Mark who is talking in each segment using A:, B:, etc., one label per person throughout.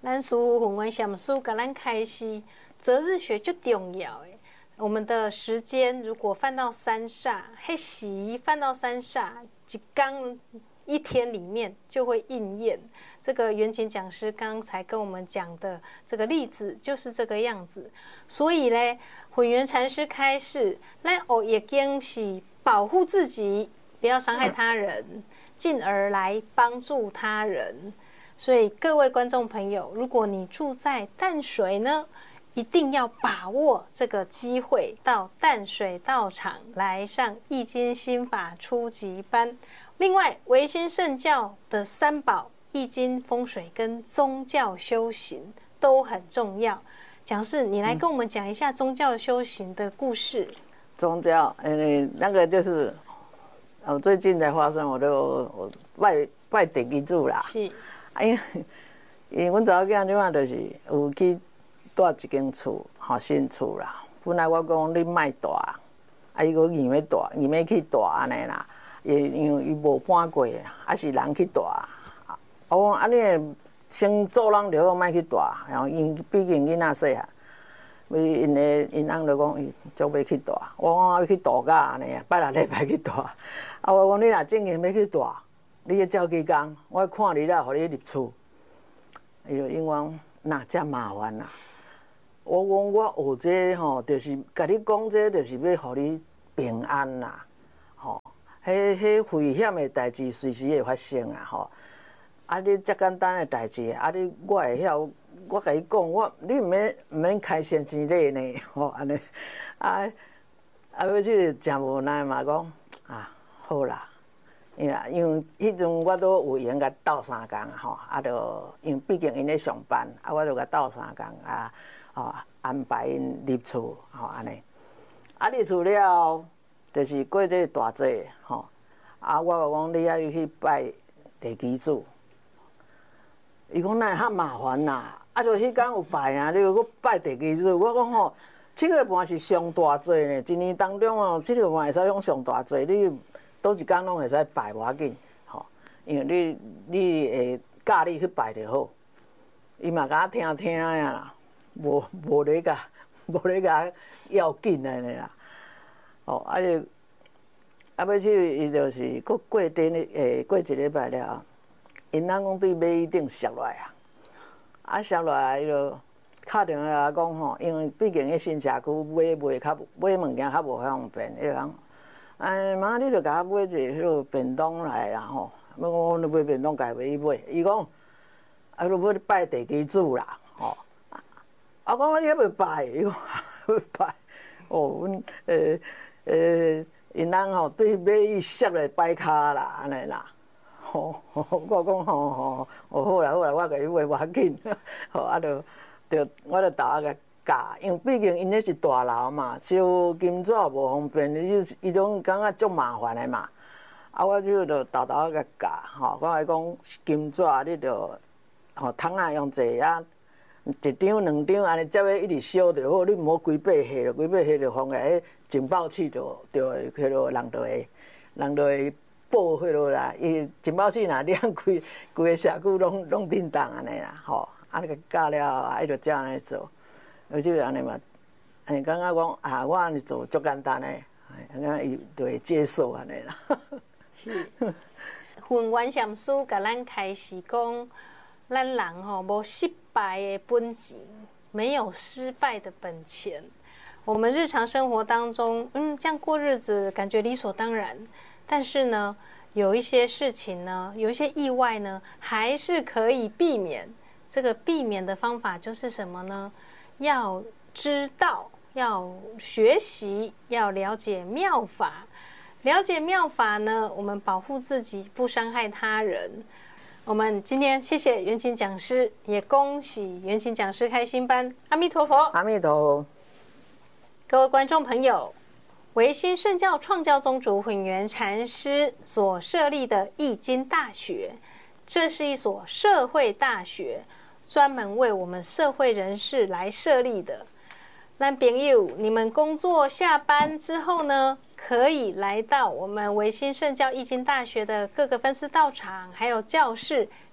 A: 咱师父混元禅师甲咱开示，择日学就重要诶。我们的时间如果犯到三煞，迄时犯到三煞，一天里面就会应验。这个圆琴讲师刚才跟我们讲的这个例子就是这个样子。所以呢，混元禅师开示，咱学易经是保护自己，不要伤害他人，进而来帮助他人。所以各位观众朋友，如果你住在淡水呢，一定要把握这个机会，到淡水道场来上易经心法初级班。另外，唯心圣教的三宝易经、风水跟宗教修行都很重要。讲师，你来跟我们讲一下宗教修行的故事。
B: 宗教，那个就是最近才发生，我拜地基主啦。
A: 是。
B: 因为阮查某囝即摆就是有去住一间厝，新厝啦。本来我讲你莫住，伊佫硬要住，硬要去住安尼啦。因为伊无搬过，还是人去住。我讲你先做人就好，莫去住。然后因毕竟囡仔细汉，因翁就讲伊足要去住。我讲要去度假安尼啊，拜6礼拜去住。我讲你若正经要去住。你要照去讲，我看你啦，互你入厝。伊就因讲，那遮麻烦啦。我讲我学这吼，就是甲你讲这，就是要互你平安啦。吼，迄危险的代志随时会发生啊！吼，你遮简单的代志，我会晓，我甲你讲，你毋免开先生礼呢，吼安尼。要去真无奈嘛，讲好啦。因为迄阵我都有闲甲斗3工吼，就因为毕竟因咧上班，我就甲斗3工安排因入厝吼安尼。入厝了，就是过这大节吼，我就讲你要去拜地基主，伊讲那较麻烦啦，就迄天有拜啊，你又拜地基主，我讲吼，7月半是上大节呢，一年当中7月半会使用上大节，你。倒一天拢会使拜，无要紧，吼，因为你会教你去拜就好。伊嘛甲我听呀啦，无咧甲要紧安尼啦。哦，就要去，伊就是过过一礼拜了，因翁讲对马椅顶摔落来啊，摔落来伊就敲电话来讲吼，因为毕竟迄新社区买物件较无方便，伊就讲。妈，你著甲我买一个迄落便当来啦吼！我买便当，家己买。伊讲，就要拜地基主啦吼。我讲你还袂拜？伊讲要拜。哦，阮因翁吼对马椅摔来摆骹啦，安尼啦。吼，我讲吼，好啦，我甲你买无要紧。吼，我就斗甲。因为毕竟因迄是大楼嘛，烧金纸无方便，伊种感觉足麻烦的嘛。我就豆豆甲教吼，我来讲金纸你着桶仔用济啊，1张2张安尼，才要一直烧就好，你毋好规八下就放个迄警报器就迄落人就会报迄落啦。伊警报器若亮，规个社区拢叮当安尼啦，吼，安尼教了，伊就这样来做。就是安尼嘛，感觉讲我安尼做足简单诶，伊就会接受安尼啦。
A: 是，混元禅师甲咱开始讲，咱人吼无失败的本钱，没有失败的本钱。我们日常生活当中，这样过日子感觉理所当然，但是呢，有一些事情呢，有一些意外呢，还是可以避免。这个避免的方法就是什么呢？要知道，要学习，要了解妙法。了解妙法呢，我们保护自己，不伤害他人。我们今天谢谢圆琴讲师，也恭喜圆琴讲师开新班。阿弥陀佛，
B: 阿弥陀佛。
A: 各位观众朋友，唯心圣教创教宗主混元禅师所设立的易经大学，这是一所社会大学。专门为我们社会人士来设立的。咱朋友，你们工作下班之后呢，可以来到我们唯心圣教易经大学的各个分司道场，还有教室，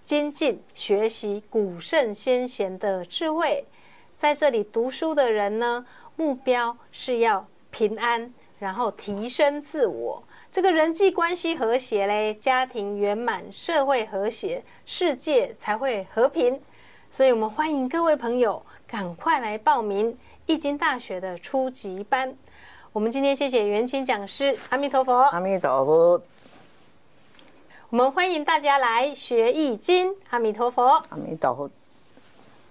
A: 精进学习古圣先贤的智慧。在这里读书的人呢，目标是要平安，然后提升自我。这个人际关系和谐嘞，家庭圆满，社会和谐，世界才会和平。所以我们欢迎各位朋友赶快来报名易经大学的初级班。我们今天谢谢元清讲师，阿弥陀佛，
B: 阿弥陀佛，
A: 我们欢迎大家来学易经，阿弥陀佛，
B: 阿弥陀佛。